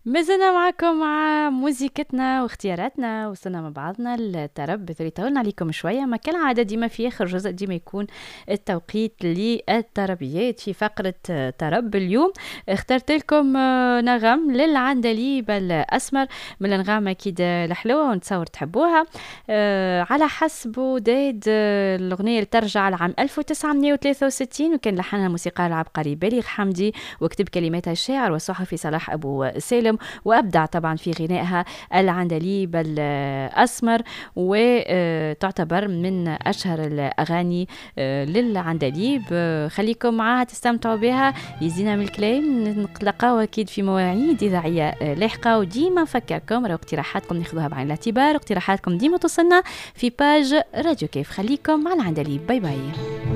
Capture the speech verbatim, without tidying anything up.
ما زلنا معكم مع موسيقتنا واختياراتنا، وصلنا مع بعضنا الطرب اللي طولنا عليكم شوية. ما كالعادة ديما في آخر جزء ديما يكون التوقيت للطربيات في فقرة طرب. اليوم اخترت لكم نغم للعندليب الأسمر من الأنغام أكيد الحلوة ونتصور تحبوها. على حسب وداد الأغنية اللي ترجع لعام ألف وتسعمائة وثلاثة وستين، وكان لحنها الموسيقار العبقري بليغ حمدي، وكتب كلماتها الشاعر والصحفي صلاح أبو سالم، وأبدع طبعا في غنائها العندليب الأسمر، وتعتبر من أشهر الأغاني للعندليب. خليكم معاها تستمتعوا بها. يزينا من الكلام نتلقاو أكيد في مواعيد إذاعية لاحقة، وديما نفكركم راه اقتراحاتكم ناخذوها بعين الاعتبار، اقتراحاتكم ديما توصلنا في باج راديو كيف. خليكم مع العندليب. باي باي.